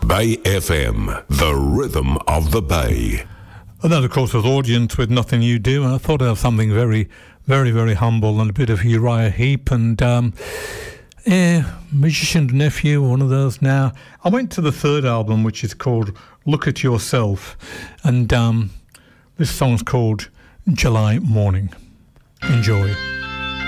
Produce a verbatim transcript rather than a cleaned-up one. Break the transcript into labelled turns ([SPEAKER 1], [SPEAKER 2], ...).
[SPEAKER 1] Bay F M, the rhythm of the Bay.
[SPEAKER 2] And that, of course, was Audience with Nothing You Do. And I thought of something very, very, very humble and a bit of Uriah Heep and um, yeah, Musician's Nephew, one of those now. I went to the third album, which is called Look at Yourself. And um, this song's called July Morning. Enjoy.